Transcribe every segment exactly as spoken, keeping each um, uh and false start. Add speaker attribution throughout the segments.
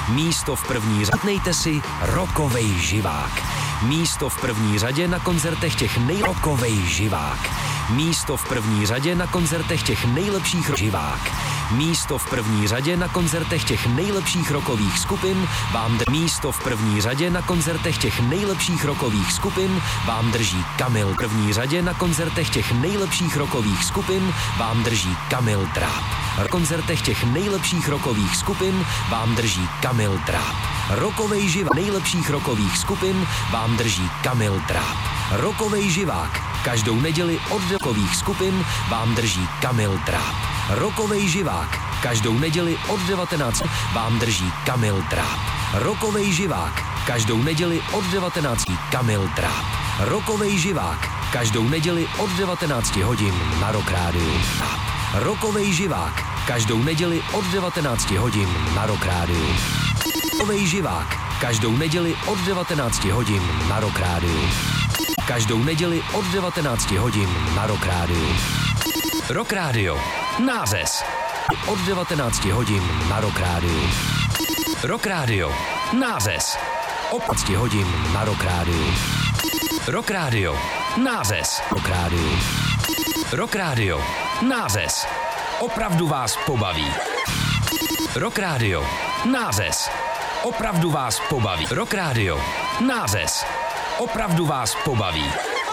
Speaker 1: Místo v první řadě. Zapnejte si rokovej živák. Místo v první řadě na koncertech těch nejrokovej živák. Místo v první řadě na koncertech těch nejlepších živák. Místo v první řadě na koncertech těch nejlepších rockových skupin vám dr- Místo v první řadě na koncertech těch nejlepších rockových skupin vám drží Kamil. V první řadě na koncertech těch nejlepších rockových skupin vám drží Kamil Dráp. V koncertech těch nejlepších rockových skupin vám drží Kamil Dráp. Rockovej živák nejlepších rockových skupin vám drží Kamil Dráp. Rockovej živák každou neděli od rockových skupin vám drží Kamil Dráp. Rockovej živák každou neděli od devatenácti vám drží Kamil Dráp. Rockovej živák každou neděli od devatenácti Kamil Dráp. Rockovej živák každou neděli od devatenácti hodin na Rock Rádiu. Rockovej živák každou neděli od devatenácti hodin na Rock Rádiu. Rockovej živák každou neděli od devatenácti hodin na Rock Rádiu. Každou neděli od devatenácti hodin na Rock Rádiu. Rock Rádio. Nářez. Od devatenácti hodin na Rock Rádiu. Rock Rádio. Nářez. Od patnácti hodin na Rock Rádiu. Rock Rádio. Nářez. Rock Rádiu. Rock Rádio. Nářez. Opravdu vás pobaví. Rock Rádio. Nářez. Opravdu vás pobaví. Rock Rádio. Nářez. Opravdu vás pobaví.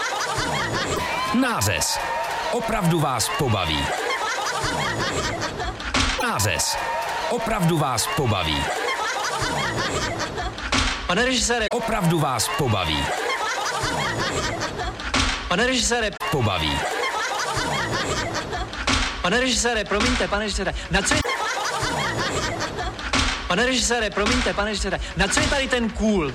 Speaker 1: Nářez. Opravdu vás pobaví. Nářez. Opravdu vás pobaví.
Speaker 2: Pane režisére,
Speaker 1: Opravdu vás pobaví.
Speaker 2: pane režisére,
Speaker 1: Pobaví.
Speaker 2: pane režisére, promiňte, pane režisére, na co je... Pane režisére, promiňte, pane režisére, na co je tady ten kůl?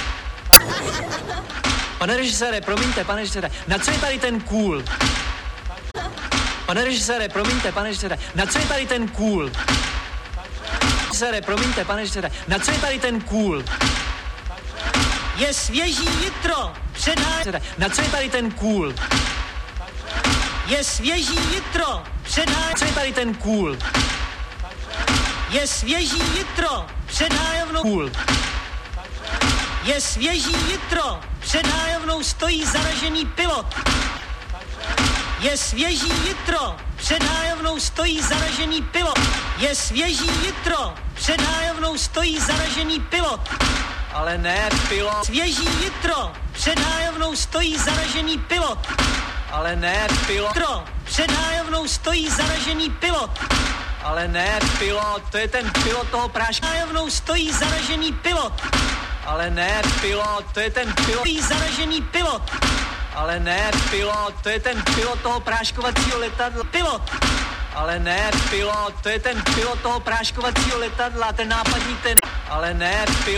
Speaker 2: Pane režisére, promiňte, pane režisére, na co je tady ten kůl? Pane režisére, promiňte, pane režisére, na co je tady ten kůl? Režisére, promiňte, pane režisére, na co je tady ten kůl? Je svěží jitro, předháj... Na co je tady ten kůl? Je svěží jitro, předháj... Co je tady ten kůl? Je svěží jitro, před hájovnou kůl. Je svěží jitro, před hájovnou stojí zaražený pilot. Je svěží jitro, před hájovnou stojí zaražený pilot. Je svěží jitro, před hájovnou stojí zaražený pilot. Ale ne pilot. Svěží jitro, před hájovnou stojí zaražený pilot. Ale ne pilot. Jitro, před hájovnou stojí zaražený pilot. Ale ne pilot, to je ten pilot toho práška. Hájovnou stojí zaražený pilot. Ale ne pilot, to je ten pilot. Stojí zaražený pilot. Ale ne pilot, to je ten pilot toho práškovacího letadla. Pilot. Ale ne pilot, to je ten pilot toho práškovacího letadla, ten nápadník ten. Ale ne pilot.